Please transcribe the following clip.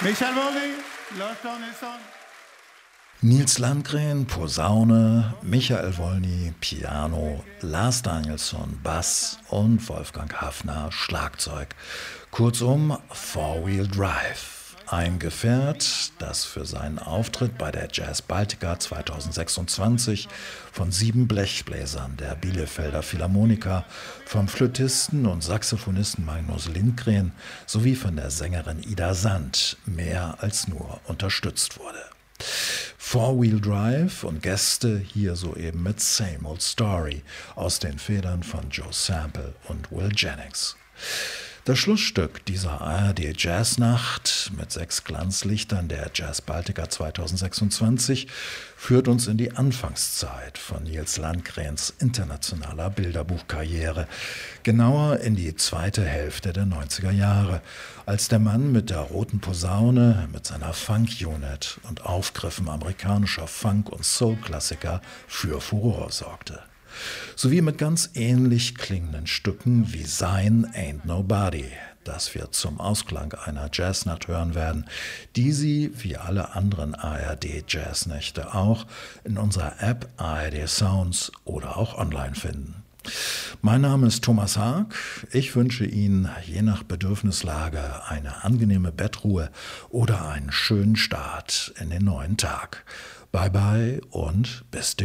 Michael Wolny läuft on his song. Nils Landgren, Posaune, Michael Wolny, Piano, Lars Danielsson, Bass und Wolfgang Haffner, Schlagzeug. Kurzum, Four Wheel Drive. Ein Gefährt, das für seinen Auftritt bei der Jazz Baltica 2026 von 7 Blechbläsern der Bielefelder Philharmoniker, vom Flötisten und Saxophonisten Magnus Lindgren sowie von der Sängerin Ida Sand mehr als nur unterstützt wurde. Four Wheel Drive und Gäste hier soeben mit Same Old Story aus den Federn von Joe Sample und Will Jennings. Das Schlussstück dieser ARD-Jazznacht mit 6 Glanzlichtern der Jazz Baltica 2026 führt uns in die Anfangszeit von Nils Landgrens internationaler Bilderbuchkarriere, genauer in die zweite Hälfte der 90er Jahre, als der Mann mit der roten Posaune, mit seiner Funk-Unit und Aufgriffen amerikanischer Funk- und Soul-Klassiker für Furore sorgte. Sowie mit ganz ähnlich klingenden Stücken wie sein Ain't Nobody, das wir zum Ausklang einer Jazznacht hören werden, die Sie, wie alle anderen ARD-Jazznächte auch, in unserer App ARD Sounds oder auch online finden. Mein Name ist Thomas Haag. Ich wünsche Ihnen je nach Bedürfnislage eine angenehme Bettruhe oder einen schönen Start in den neuen Tag. Bye bye und bis demnächst.